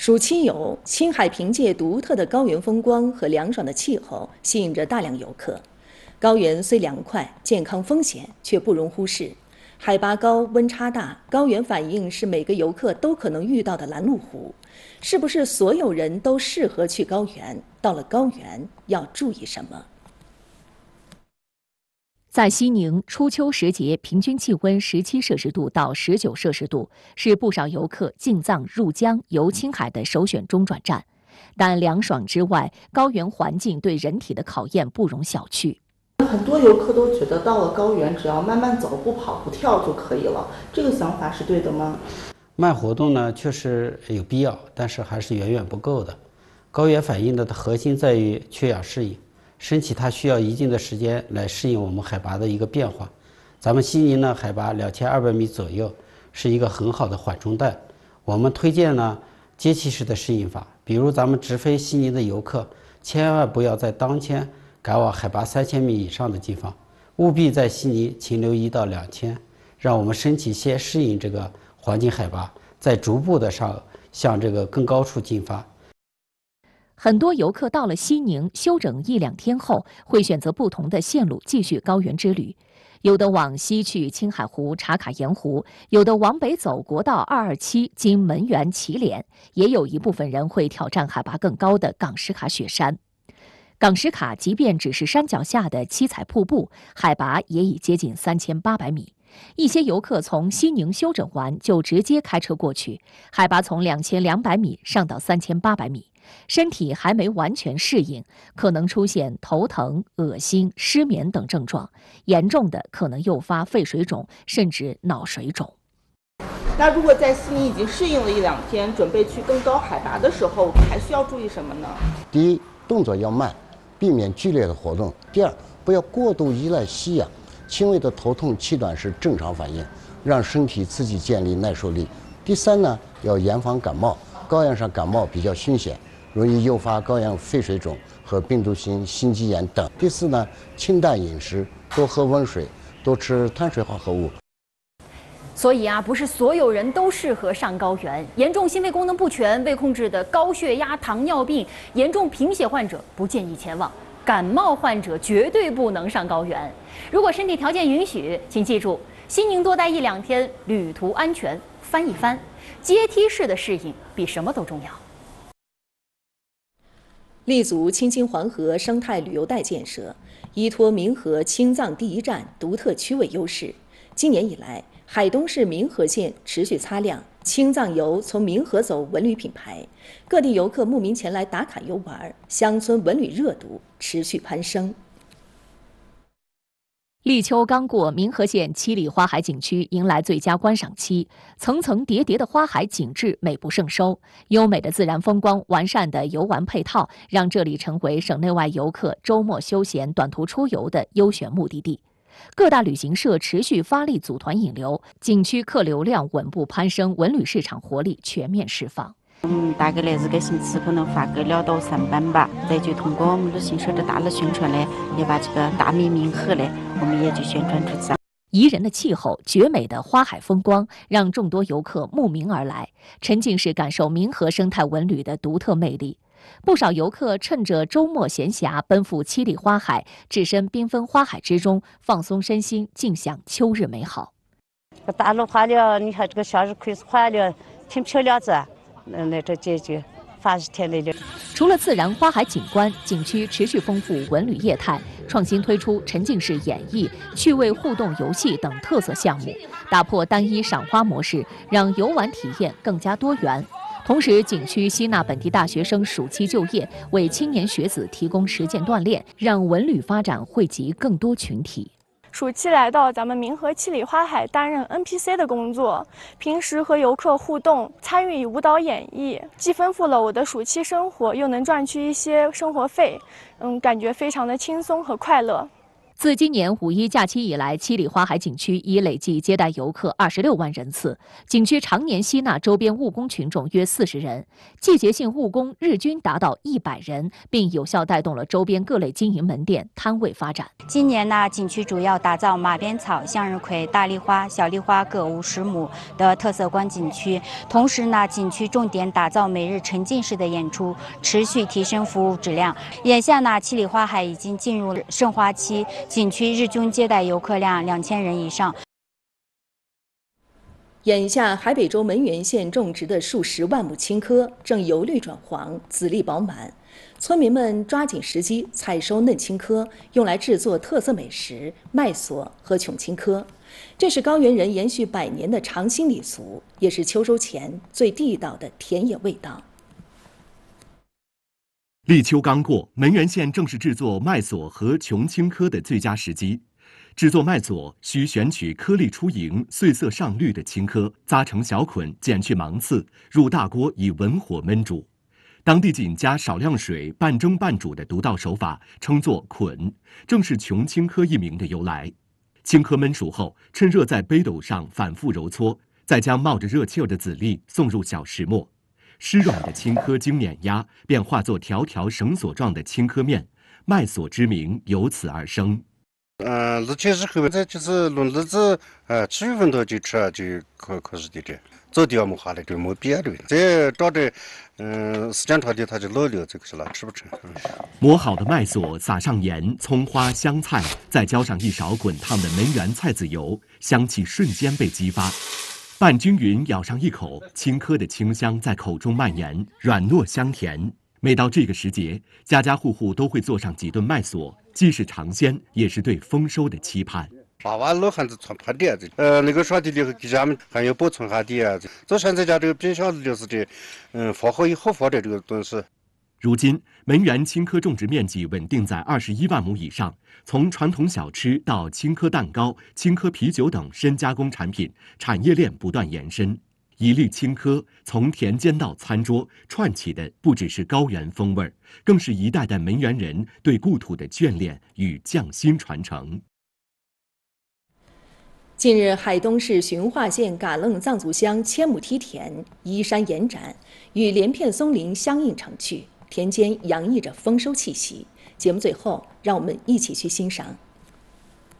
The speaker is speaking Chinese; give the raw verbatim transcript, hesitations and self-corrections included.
暑期游，青海凭借独特的高原风光和凉爽的气候，吸引着大量游客。高原虽凉快，健康风险却不容忽视。海拔高，温差大，高原反应是每个游客都可能遇到的拦路虎。是不是所有人都适合去高原？到了高原要注意什么？ 在西宁，初秋时节平均气温十七摄氏度到十九摄氏度，是不少游客进藏入疆游青海的首选中转站。但凉爽之外，高原环境对人体的考验不容小觑。 很多游客都觉得到了高原，只要慢慢走，不跑不跳就可以了。这个想法是对的吗？ 慢活动呢，确实有必要，但是还是远远不够的。高原反应的核心在于缺氧适应。身体它需要一定的时间来适应我们海拔的一个变化。咱们西宁呢，海拔两千二百米左右，是一个很好的缓冲带。我们推荐呢阶梯式的适应法，比如咱们直飞西宁的游客，千万不要在当天赶往海拔三千米以上的地方，务必在西宁停留一到两天，让我们身体先适应这个环境海拔，再逐步的上向这个更高处进发。 很多游客到了西宁休整一两天后，会选择不同的线路继续高原之旅。有的往西去青海湖、茶卡盐湖，有的往北走国道二二七经门源、祁连，也有一部分人会挑战海拔更高的岗什卡雪山。岗什卡即便只是山脚下的七彩瀑布，海拔也已接近三千八百米。一些游客从西宁休整完就直接开车过去，海拔从两千两百米上到三千八百米。身体还没完全适应，可能出现头疼、恶心、失眠等症状，严重的可能诱发肺水肿，甚至脑水肿。 那如果在西宁已经适应了一两天，准备去更高海拔的时候，还需要注意什么呢？ 第一，动作要慢，避免剧烈的活动；第二，不要过度依赖吸氧，轻微的头痛、气短是正常反应，让身体自己建立耐受力；第三呢，要严防感冒，高原上感冒比较凶险，容易诱发高原肺水肿和病毒性心肌炎等。第四呢，清淡饮食，多喝温水，多吃碳水化合物。 所以啊，不是所有人都适合上高原。严重心肺功能不全、未控制的高血压、糖尿病、严重贫血患者不建议前往。感冒患者绝对不能上高原。如果身体条件允许，请记住，西宁多待一两天，旅途安全，翻一翻，阶梯式的适应比什么都重要。 立足青青黄河生态旅游带建设，依托民河青藏第一站独特区位优势，今年以来，海东市民河线持续擦亮青藏游从民河走文旅品牌，各地游客慕名前来打卡游玩，乡村文旅热度持续攀升。 立秋刚过，民河县七里花海景区迎来最佳观赏期，层层叠叠的花海景致美不胜收，优美的自然风光、完善的游玩配套，让这里成为省内外游客周末休闲、短途出游的优选目的地。各大旅行社持续发力组团引流，景区客流量稳步攀升，文旅市场活力全面释放。 嗯，大概来这个星期可能发个两到三班吧，再就通过我们旅行社的大力宣传呢，也把这个大明民河呢，我们也就宣传出去。 宜人的气候、绝美的花海风光，让众多游客慕名而来，沉浸式感受民河生态文旅的独特魅力。不少游客趁着周末闲暇，奔赴七里花海，置身缤纷花海之中，放松身心，尽享秋日美好。 大陆花了，你看这个向日葵花了，挺漂亮子。嗯，来这解决发是天来的。 除了自然花海景观，景区持续丰富文旅业态，创新推出沉浸式演绎、趣味互动游戏等特色项目，打破单一赏花模式，让游玩体验更加多元。同时，景区吸纳本地大学生暑期就业，为青年学子提供实践锻炼，让文旅发展惠及更多群体。 暑期来到咱们民河七里花海担任 N P C 的工作，平时和游客互动，参与舞蹈演绎，既丰富了我的暑期生活，又能赚取一些生活费，嗯，感觉非常的轻松和快乐。 自今年五一假期以来，七里花海景区已累计接待游客二十六万人次，景区常年吸纳周边务工群众约四十人，季节性务工日均达到一百人，并有效带动了周边各类经营门店摊位发展。 今年呢，景区主要打造马鞭草、向日葵、大丽花、小丽花各五十亩的特色观景区，同时呢，景区重点打造每日沉浸式的演出，持续提升服务质量。眼下呢，七里花海已经进入盛花期。景区日均接待游客量两千人以上。 眼下，海北州门源县种植的数十万亩青稞正由绿转黄，籽粒饱满。村民们抓紧时机采收嫩青稞，用来制作特色美食麦索和琼青稞。这是高原人延续百年的长新礼俗，也是秋收前最地道的田野味道。 立秋刚过，门源县正是制作麦索和琼青稞的最佳时机。制作麦索需选取颗粒出莹、碎色上绿的青稞，扎成小捆，剪去芒刺，入大锅以文火焖煮。当地仅加少量水，半蒸半煮的独到手法称作捆，正是琼青稞一名的由来。青稞焖熟后，趁热在杯斗上反复揉搓，再将冒着热气儿的籽粒送入小石磨。湿软的青稞经碾压，便化作条条绳索状的青稞面，麦索之名由此而生。 嗯，日前日后，这就是论日子，呃，七月份头就吃就可可以的了。早点没下来就没别的，这照着，嗯，时间长的它就老了，这个是了，吃不成。嗯、 磨好的麦索撒上盐、葱花、香菜，再浇上一勺滚烫的门源菜籽油，香气瞬间被激发。拌均匀，咬上一口，青稞的清香在口中蔓延，软糯香甜。每到这个时节，家家户户都会做上几顿麦索，既是尝鲜，也是对丰收的期盼。 把娃老汉子穿破点子，呃，那个耍的里头给家们还要保存下的啊。这现在家这个冰箱子就是的，嗯，放好以后放的这个东西。 如今，门源青稞种植面积稳定在二十一万亩以上，从传统小吃到青稞蛋糕、青稞啤酒等深加工产品，产业链不断延伸。一粒青稞从田间到餐桌，串起的不只是高原风味，更是一代代门源人对故土的眷恋与匠心传承。 近日，海东市循化县嘎楞藏族乡千亩梯田依山延展，与连片松林相映成趣，田间洋溢着丰收气息。节目最后，让我们一起去欣赏。